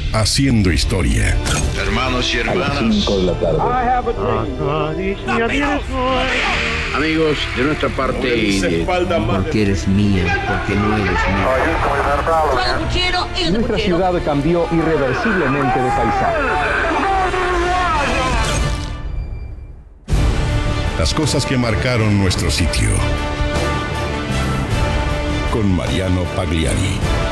haciendo historia. Hermanos y A las hermanas, 5 de la tarde. amigos, de nuestra parte y de... Porque eres mía, porque no eres mía. Nuestra ciudad cambió irreversiblemente de paisaje. Las cosas que marcaron nuestro sitio. Con Mariano Pagliari.